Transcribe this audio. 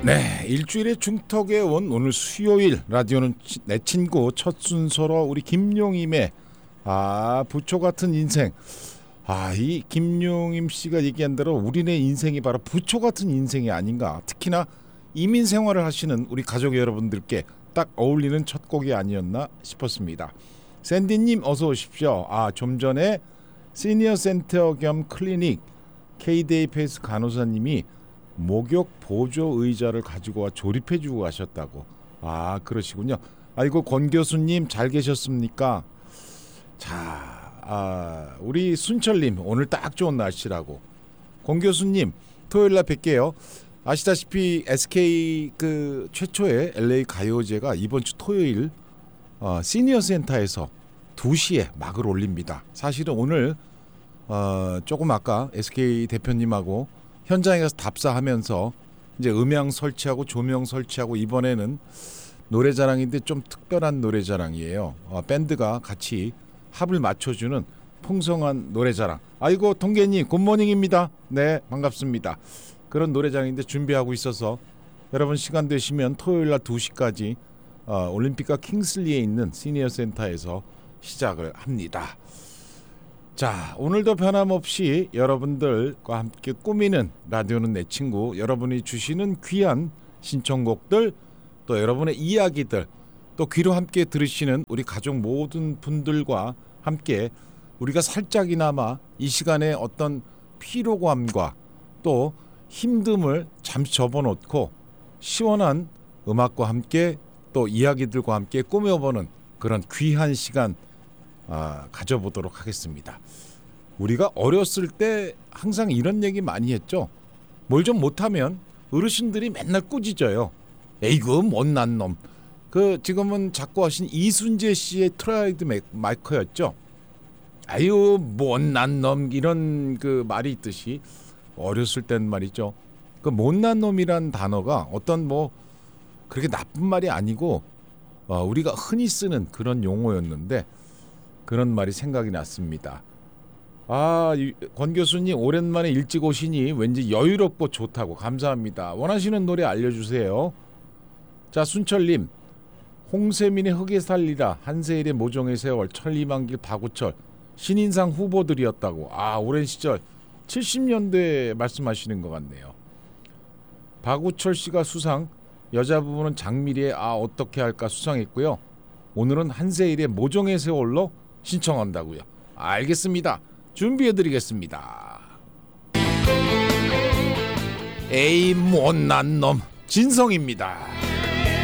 네, 일주일의 중턱에 온 오늘 수요일 라디오는 내 친구 첫 순서로 우리 김용임의 부초 같은 인생. 이 김용임 씨가 얘기한 대로 우리네 인생이 바로 부초 같은 인생이 아닌가. 특히나 이민 생활을 하시는 우리 가족 여러분들께 딱 어울리는 첫 곡이 아니었나 싶었습니다. 샌디님 어서 오십시오. 좀 전에 시니어 센터 겸 클리닉 KDAPS 간호사님이 목욕 보조 의자를 가지고 와 조립해주고 가셨다고. 그러시군요. 아이고 권 교수님 잘 계셨습니까? 자, 우리 순철님 오늘 딱 좋은 날씨라고. 권 교수님 토요일날 뵐게요. 아시다시피 SK 최초의 LA 가요제가 이번 주 토요일 시니어 센터에서 2시에 막을 올립니다. 사실은 오늘 조금 아까 SK 대표님하고 현장에 가서 답사하면서 이제 음향 설치하고 조명 설치하고 이번에는 노래자랑인데 좀 특별한 노래자랑이에요. 밴드가 같이 합을 맞춰주는 풍성한 노래자랑. 아이고 통계님 굿모닝입니다. 네 반갑습니다. 그런 노래자랑인데 준비하고 있어서 여러분 시간 되시면 토요일날 2시까지 올림픽과 킹슬리에 있는 시니어 센터에서 시작을 합니다. 자, 오늘도 변함없이 여러분들과 함께 꾸미는 라디오는 내 친구, 여러분이 주시는 귀한 신청곡들, 또 여러분의 이야기들, 또 귀로 함께 들으시는 우리 가족 모든 분들과 함께 우리가 살짝이나마 이 시간에 어떤 피로감과 또 힘듦을 잠시 접어놓고 시원한 음악과 함께 또 이야기들과 함께 꾸며보는 그런 귀한 시간 가져보도록 하겠습니다. 우리가 어렸을 때 항상 이런 얘기 많이 했죠. 뭘 좀 못하면 어르신들이 맨날 꾸짖어요. 에이구 못난 놈. 지금은 작곡하신 이순재 씨의 트라이드 마이커였죠. 아유 못난 놈 이런 말이 있듯이 어렸을 땐 말이죠. 못난 놈이란 단어가 어떤 그렇게 나쁜 말이 아니고 우리가 흔히 쓰는 그런 용어였는데 그런 말이 생각이 났습니다. 권 교수님 오랜만에 일찍 오시니 왠지 여유롭고 좋다고. 감사합니다. 원하시는 노래 알려주세요. 자, 순철님 홍세민의 흙에 살리라, 한세일의 모종의 세월, 천리만길, 박우철 신인상 후보들이었다고. 오랜 시절 70년대 말씀하시는 것 같네요. 박우철 씨가 수상, 여자 부분은 장미리의 어떻게 할까 수상했고요. 오늘은 한세일의 모종의 세월로 신청한다고요. 알겠습니다. 준비해드리겠습니다. 에이 못난 놈 진성입니다.